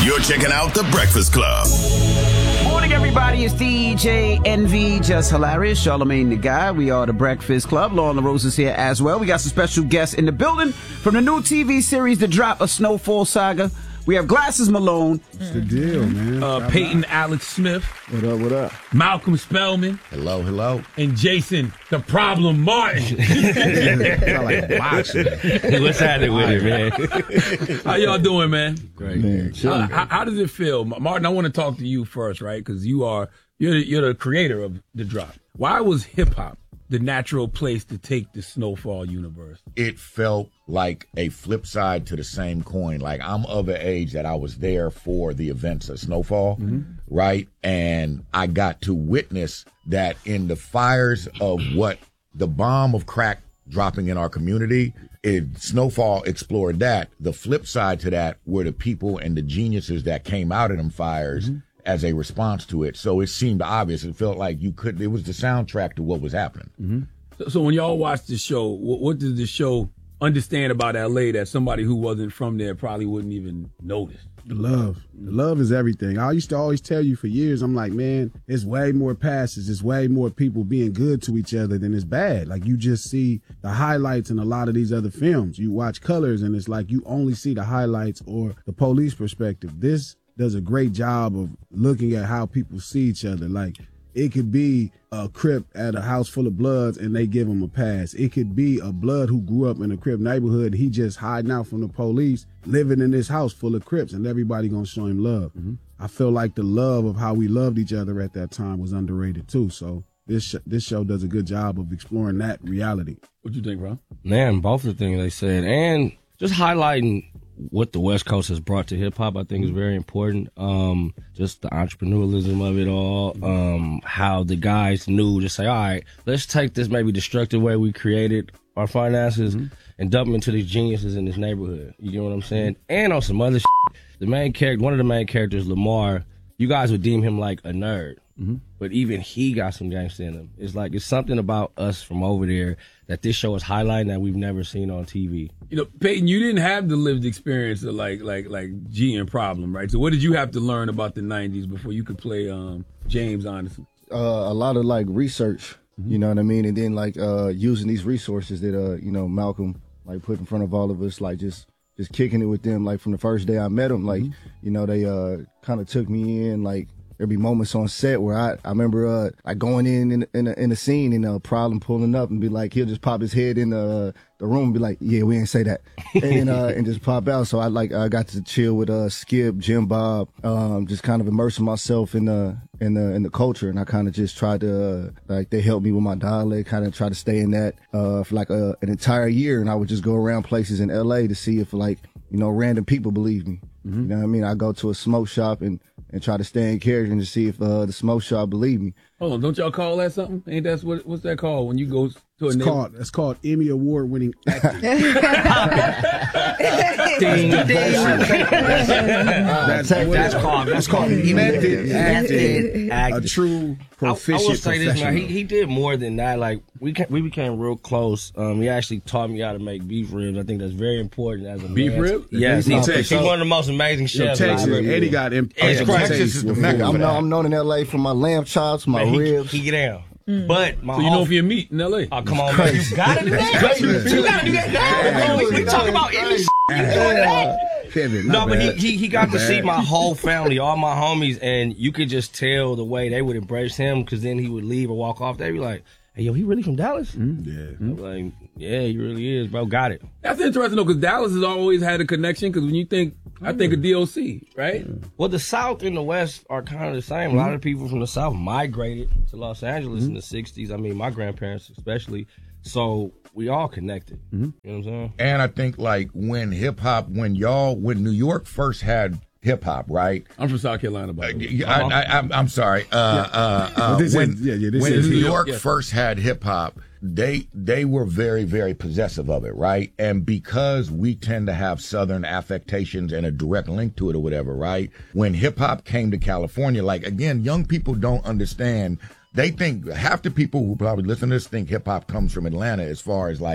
You're checking out The Breakfast Club. Morning, everybody. It's DJ NV, Just Hilarious, Charlamagne the Guy. We are The Breakfast Club. Lauren LaRose is here as well. We got some special guests in the building from the new TV series, The Drop, A Snowfall Saga. We have Glasses Malone. What's the deal, man? Peyton Alex Smith. What up, what up? Malcolm Spellman. Hello, hello. And Jason, the Problem Martin. Like boxing. What's happening with it, man? How y'all doing, man? Great. Man, How does it feel? Martin, I want to talk to you first, right? Because you're the creator of The Drop. Why was hip-hop the natural place to take the Snowfall universe? It felt like a flip side to the same coin. Like, I'm of an age that I was there for the events of Snowfall, right? And I got to witness that in the fires of what the bomb of crack dropping in our community, Snowfall explored that. The flip side to that were the people and the geniuses that came out of them fires as a response to it. So it seemed obvious. It felt like it was the soundtrack to what was happening. So when y'all watch the show, what does the show understand about L.A. that somebody who wasn't from there probably wouldn't even notice? The love is everything. I used to always tell you for years, I'm like, man, it's way more passes, it's way more people being good to each other than it's bad. Like, you just see the highlights in a lot of these other films. You watch Colors and it's like you only see the highlights or the police perspective. This does a great job of looking at how people see each other. Like, it could be a Crip at a house full of Bloods and they give him a pass. It could be a Blood who grew up in a Crip neighborhood. He just hiding out from the police, living in this house full of Crips, and everybody gonna show him love. I feel like the love of how we loved each other at that time was underrated too. So this show does a good job of exploring that reality. What you think, bro? Man, both the things they said, and just highlighting what the West Coast has brought to hip hop, I think is very important. Just the entrepreneurialism of it all, how the guys knew to say, all right, let's take this maybe destructive way we created our finances and dump them into these geniuses in this neighborhood. You know what I'm saying? And on some other shit, one of the main characters, Lamar, you guys would deem him like a nerd. But even he got some gangsta in him. It's something about us from over there that this show is highlighting that we've never seen on TV. You know, Peyton, you didn't have the lived experience of like G and Problem, right? So what did you have to learn about the 90s before you could play James Anderson? A lot of like research, you know what I mean? And then like using these resources that, Malcolm like put in front of all of us, like just kicking it with them. Like from the first day I met them, like, they kind of took me in, like, there'd be moments on set where I remember like going in a scene and Problem pulling up and be like, he'll just pop his head in the room and be like, yeah, we ain't say that, and just pop out. So I got to chill with Skip, Jim Bob, just kind of immersing myself in the culture, and I kind of just tried to like they helped me with my dialect, kind of try to stay in that for like an entire year, and I would just go around places in LA to see if like random people believe me. You know what I mean? I go to a smoke shop and try to stay in character and to see if the smoke shop believe me. Hold on, don't y'all call that something? Ain't that what's that called when you go to a It's called Emmy Award winning acting. That's called method acting. A true proficient I will say this, man. professional. He did more than that. Like we became real close. He actually taught me how to make beef ribs. I think that's very important as a beef man. rib? Yes, he's Texas. one of the most amazing chefs. Texas, I've ever- Eddie got Texas is the Mecca. I'm known in LA for my lamb chops, my ribs. He get down. But my So you know if you're meat in L.A. Oh, come on, man. You gotta do that. You gotta do that. We talk about any shit. You doing that? No, but he got to see my whole family, all my homies, and you could just tell the way they would embrace him, because then he would leave or walk off. They'd be like, hey, yo, he really from Dallas? I'm like, yeah, he really is, bro. Got it. That's interesting, though, because Dallas has always had a connection, because when you think, I think of DOC, right? Well, the South and the West are kind of the same. A lot of people from the South migrated to Los Angeles in the 60s. I mean, my grandparents especially. So we all connected. You know what I'm saying? And I think like when New York first had hip hop, right? I'm from South Carolina, by the way. I'm sorry. When New York first had hip hop, they were very, very possessive of it, right? And because we tend to have Southern affectations and a direct link to it or whatever, right? When hip hop came to California, like again, young people don't understand. They think half the people who probably listen to this think hip hop comes from Atlanta as far as like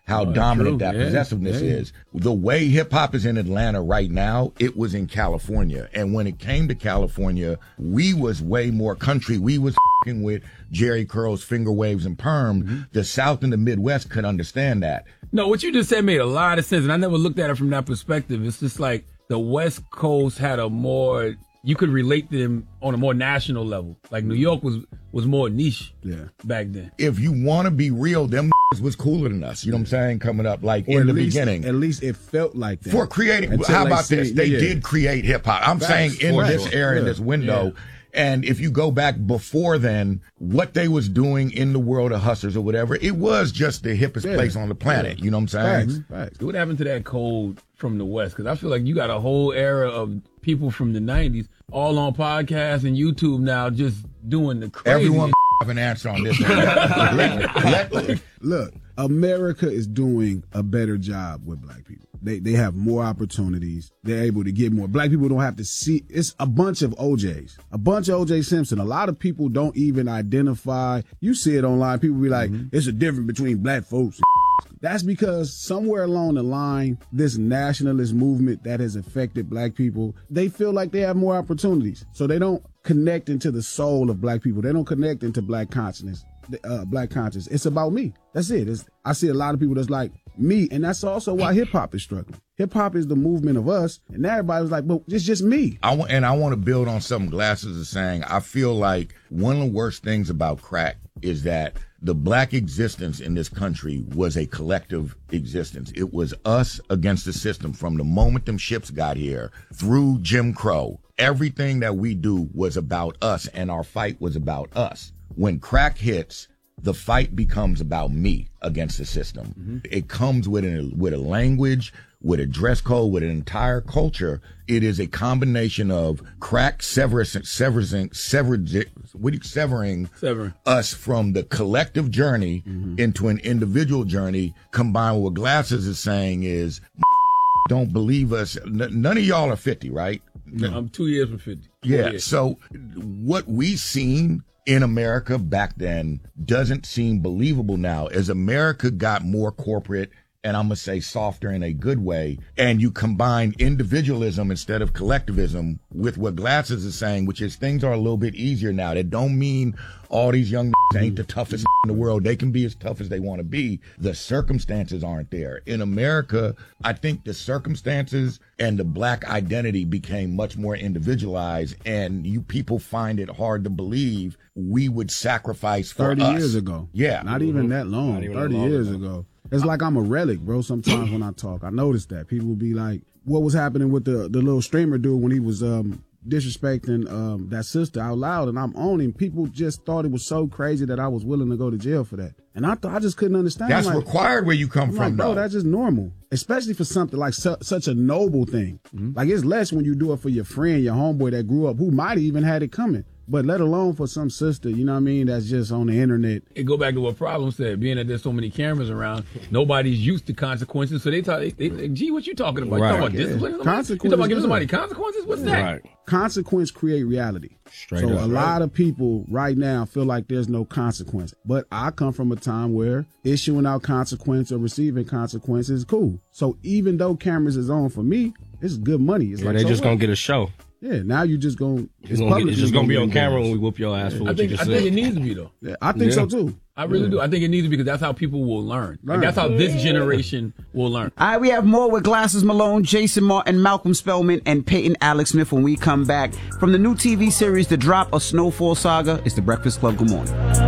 how dominant true. that Yeah. possessiveness is. The way hip hop is in Atlanta right now, it was in California. And when it came to California, we was way more country. We was f***ing with Jerry Curls, Finger Waves, and Perm. The South and the Midwest could understand that. No, what you just said made a lot of sense, and I never looked at it from that perspective. It's just like the West Coast had a more, you could relate to them on a more national level. Like New York was more niche back then. If you want to be real, them was cooler than us. You know what I'm saying? Coming up, like Or in at the least, beginning. At least it felt like that. For creating, Until how they about see- this? They yeah. did create hip hop. I'm saying in for this sure. era, in Yeah. this window. And if you go back before then, what they was doing in the world of hustlers or whatever, it was just the hippest place on the planet. You know what I'm saying? Facts. What happened to that code from the West? Because I feel like you got a whole era of people from the 90s all on podcasts and YouTube now just doing the crazy. Everyone have an answer on this. Look, America is doing a better job with black people. They have more opportunities. They're able to get more. Black people don't have to see. It's a bunch of OJs, a bunch of OJ Simpson. A lot of people don't even identify. You see it online. People be like, it's a difference between black folks. That's because somewhere along the line, this nationalist movement that has affected black people, they feel like they have more opportunities. So they don't connect into the soul of black people. They don't connect into black consciousness. Black conscious. It's about me. That's it. I see a lot of people that's like me, and that's also why hip hop is struggling. Hip hop is the movement of us, and everybody was like, "But it's just me." I want to build on something Glasses is saying. I feel like one of the worst things about crack is that the black existence in this country was a collective existence. It was us against the system from the moment them ships got here through Jim Crow. Everything that we do was about us, and our fight was about us. When crack hits, the fight becomes about me against the system. It comes with a language, with a dress code, with an entire culture. It is a combination of crack severing us from the collective journey into an individual journey, combined with what Glasses is saying is, don't believe us. None of y'all are 50, right? I'm 2 years from 50. Yeah. So what we seen in America back then doesn't seem believable now. As America got more corporate, and I'm going to say softer in a good way, and you combine individualism instead of collectivism with what Glasses is saying, which is things are a little bit easier now. That don't mean all these young ain't the toughest in the world. They can be as tough as they want to be. The circumstances aren't there. In America, I think the circumstances and the black identity became much more individualized, and you people find it hard to believe we would sacrifice for 30 us. years ago. Yeah. Not even that long. Not even 30 that long years ago. ago. It's like I'm a relic, bro, sometimes when I talk. I notice that. People will be like, what was happening with the little streamer dude when he was disrespecting that sister out loud, and I'm on him. People just thought it was so crazy that I was willing to go to jail for that. And I just couldn't understand. That's like, required where you come I'm from, like, bro, though. that's just normal. Especially for something like such a noble thing. Like, it's less when you do it for your friend, your homeboy that grew up, who might even had it coming. But let alone for some sister, you know what I mean, that's just on the internet. It go back to what Problem said, being that there's so many cameras around, nobody's used to consequences, so they talk, gee, what you talking about? Right. You talking about Yeah. discipline? You Consequences, talking about giving yeah. somebody consequences? What's that? Right. Consequence create reality. Straight so up, a lot of people right now feel like there's no consequence. But I come from a time where issuing out consequence or receiving consequences is cool. So even though cameras is on for me, it's good money. It's Yeah, like, they so just what? gonna get a show. Yeah, now you just gonna It's just gonna be on camera when we we. whoop your ass for I what think you I just think it said. needs to be though. Yeah, I think so too. I really do. I think it needs to be because that's how people will learn. Like, that's how this generation will learn. All right, we have more with Glasses Malone, Jason Martin, Malcolm Spellman, and Peyton Alex Smith when we come back from the new TV series, The Drop, A Snowfall Saga. It's The Breakfast Club. Good morning.